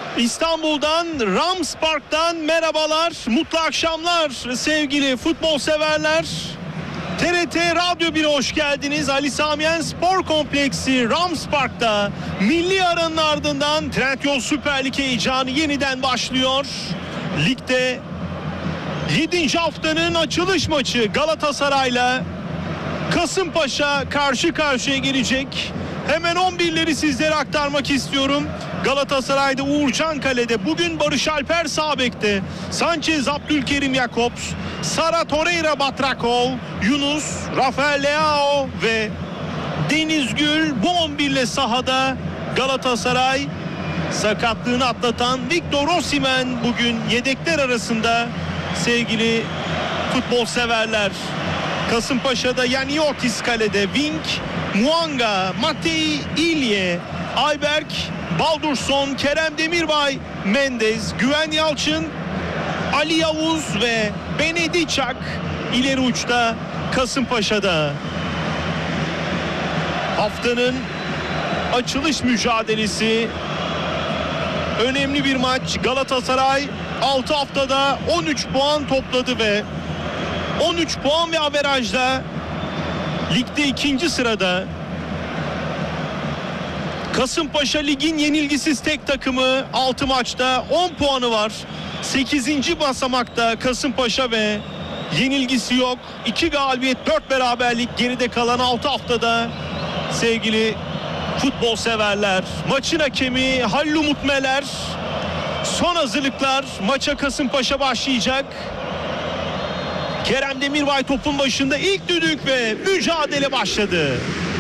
İstanbul'dan, Rams Park'tan merhabalar, mutlu akşamlar sevgili futbol severler. TRT Radyo 1'e hoş geldiniz. Ali Sami Yen Spor Kompleksi Rams Park'ta milli aranın ardından Trendyol Süper Lig heyecanı yeniden başlıyor. Ligde 7. haftanın açılış maçı Galatasaray'la Kasımpaşa karşı karşıya gelecek. Hemen 11'leri sizlere aktarmak istiyorum. Galatasaray'da Uğurcan kalede. Bugün Barış Alper sağ bekte. Sanchez, Abdülkerim, Jakobs, Sara, Torreira, Batrakov, Yunus, Rafael Leao ve Deniz Gül. Bu 11'le sahada Galatasaray. Sakatlığını atlatan Victor Osimhen bugün yedekler arasında sevgili futbol severler. Kasımpaşa'da Yaniotis kalede, Wink, Muanga, Matei İlye, Ayberk, Baldursson, Kerem Demirbay, Mendes, Güven Yalçın, Ali Yavuz ve Benediçak ileri uçta Kasımpaşa'da. Haftanın açılış mücadelesi, önemli bir maç. Galatasaray 6 haftada 13 puan topladı ve 13 puan ve averajda ligde 2. sırada. Kasımpaşa ligin yenilgisiz tek takımı, 6 maçta 10 puanı var. 8. basamakta Kasımpaşa ve yenilgisi yok. 2 galibiyet, 4 beraberlik geride kalan 6 haftada sevgili futbol severler. Maçın hakemi Halil Umut Meler. Son hazırlıklar, maça Kasımpaşa başlayacak. Kerem Demirbay topun başında, ilk düdük ve mücadele başladı.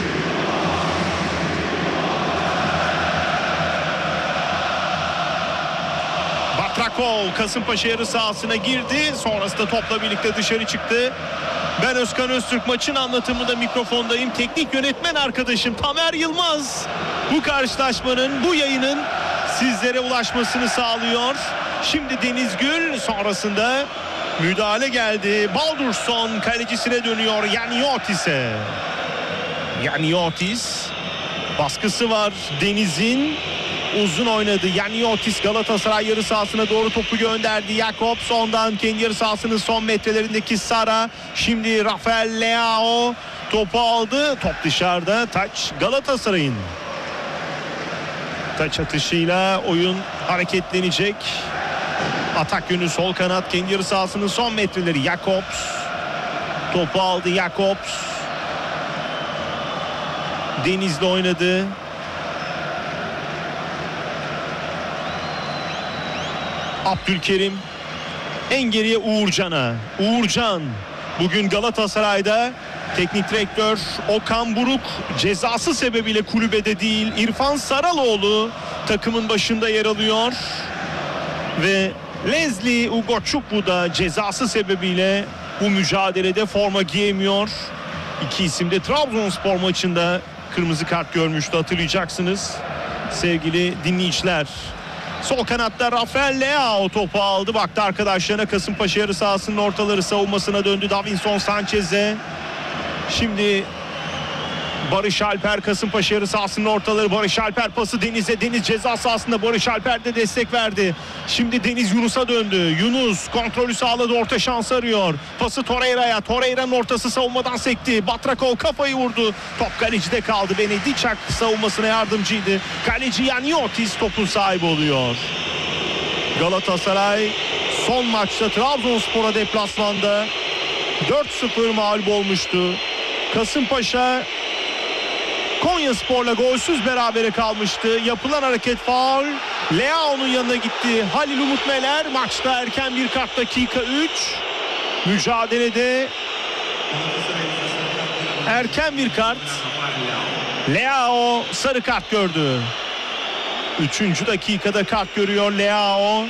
Batrakov Kasımpaşa yarı sahasına girdi. Sonrasında topla birlikte dışarı çıktı. Ben Özkan Öztürk, maçın anlatımında mikrofondayım. Teknik yönetmen arkadaşım Tamer Yılmaz bu karşılaşmanın, bu yayının sizlere ulaşmasını sağlıyor. Şimdi Deniz Gül, sonrasında müdahale geldi. Baldursson kalecisine dönüyor, Yaniotis'e. Yaniotis baskısı var Deniz'in. Uzun oynadı. Yaniotis Galatasaray yarı sahasına doğru topu gönderdi. Jakobs, ondan kendi yarı sahasının son metrelerindeki Sara. Şimdi Rafael Leao topu aldı. Top dışarıda. Taç Galatasaray'ın. Taç atışıyla oyun hareketlenecek. Atak yönü sol kanat, kendi yarı sahasının son metreleri. Jakobs topu aldı. Jakobs Deniz'le oynadı. Abdülkerim en geriye Uğurcan'a. Uğurcan bugün Galatasaray'da. Teknik direktör Okan Buruk cezası sebebiyle kulübede değil. İrfan Saraloğlu takımın başında yer alıyor. Ve Leslie Ugochukwu da cezası sebebiyle bu mücadelede forma giyemiyor. İki isim de Trabzonspor maçında kırmızı kart görmüştü, hatırlayacaksınız sevgili dinleyiciler. Sol kanatta Rafael Leao topu aldı. Baktı arkadaşlarına, Kasımpaşa yarı sahasının ortaları savunmasına döndü. Davinson Sanchez'e. Şimdi Barış Alper, Kasımpaşa yarı sahasının ortaları. Barış Alper pası Deniz'e. Deniz ceza sahasında, Barış Alper de destek verdi. Şimdi Deniz Yunus'a döndü. Yunus kontrolü sağladı, orta şans arıyor. Pası Torreira'ya. Torreira'nın ortası savunmadan sekti. Batrakov kafayı vurdu. Top kalecide kaldı. Benediçak savunmasına yardımcıydı. Kaleci Yaniotis topun sahibi oluyor. Galatasaray son maçta Trabzonspor'a deplasmanda 4-0 mağlup olmuştu. Kasımpaşa Konyaspor'la golsüz berabere kalmıştı. Yapılan hareket faul. Leao'nun yanına gitti Halil Umut Meler. Maçta erken bir kart, dakika 3. Mücadelede erken bir kart. Leao sarı kart gördü. 3. dakikada kart görüyor Leao.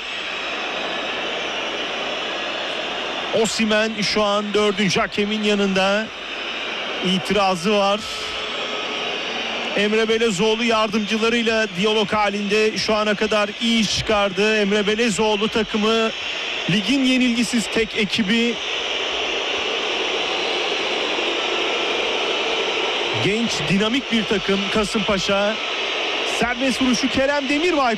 Osimhen şu an 4. hakemin yanında. İtirazı var. Emre Belezoğlu yardımcılarıyla diyalog halinde şu ana kadar iyi iş çıkardı. Emre Belezoğlu takımı ligin yenilgisiz tek ekibi. Genç, dinamik bir takım Kasımpaşa. Serbest vuruşu Kerem Demirbay